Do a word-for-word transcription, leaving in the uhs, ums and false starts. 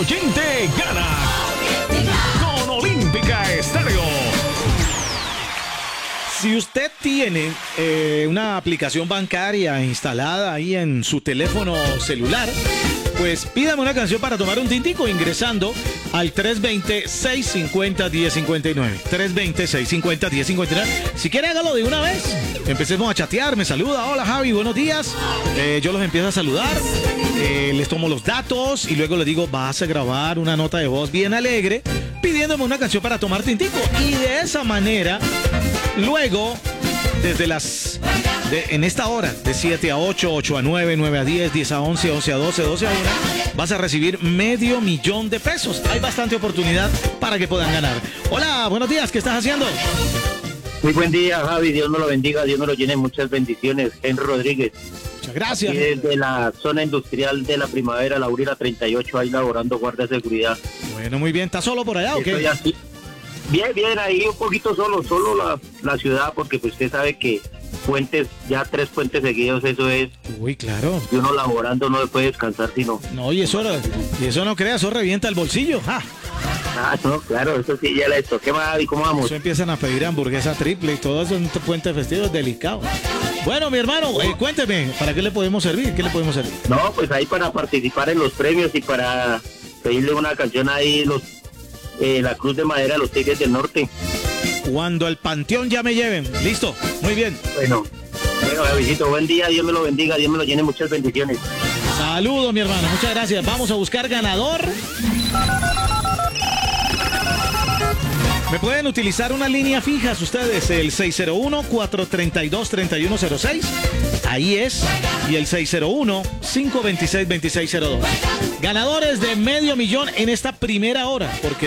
oyente gana con Olímpica Estéreo. Si usted tiene eh, una aplicación bancaria instalada ahí en su teléfono celular, pues pídame una canción para tomar un tintico ingresando al tres dos cero, seis cinco cero, uno cero cinco nueve. tres dos cero, seis cinco cero, uno cero cinco nueve. Si quiere, hágalo de una vez. Empecemos a chatear. Me saluda. Hola, Javi. Buenos días. Eh, yo los empiezo a saludar. Eh, les tomo los datos y luego les digo, vas a grabar una nota de voz bien alegre pidiéndome una canción para tomar tintico. Y de esa manera, luego, desde las... De, en esta hora, de siete a ocho, ocho a nueve, nueve a diez, diez a once, once a doce, doce a una, vas a recibir medio millón de pesos. Hay bastante oportunidad para que puedan ganar. Hola, buenos días, ¿qué estás haciendo? Muy buen día, Javi, Dios me lo bendiga, Dios me lo llene, muchas bendiciones. Henry Rodríguez. Muchas gracias. Aquí desde la zona industrial de la Primavera, Laurila treinta y ocho, ahí laborando guardia de seguridad. Bueno, muy bien, ¿estás solo por allá o qué? Estoy así. Bien, bien, ahí un poquito solo, solo la, la ciudad, porque pues usted sabe que puentes, ya tres puentes seguidos, eso es... Uy, claro. Y uno laborando no puede descansar, sino... No, y eso, y eso no creas, eso revienta el bolsillo. ¡Ja! Ah, no, claro, eso sí, ya la esto. ¿Qué más, y cómo vamos? Eso empiezan a pedir hamburguesa triple y todo eso en puente festivo es delicado. Bueno, mi hermano, eh, cuénteme, ¿para qué le podemos servir? ¿Qué le podemos servir? No, pues ahí para participar en los premios y para pedirle una canción ahí, los eh, la Cruz de Madera, los Tigres del Norte. Cuando el panteón ya me lleven. Listo, muy bien. Bueno, bueno, Javisito, buen día, Dios me lo bendiga, Dios me lo llene, muchas bendiciones. Saludos, mi hermano, muchas gracias. Vamos a buscar ganador. Me pueden utilizar una línea fija ustedes, el seis cero uno, cuatro tres dos, tres uno cero seis. Ahí es. Y el seis cero uno, cinco dos seis, dos seis cero dos. Ganadores de medio millón en esta primera hora, porque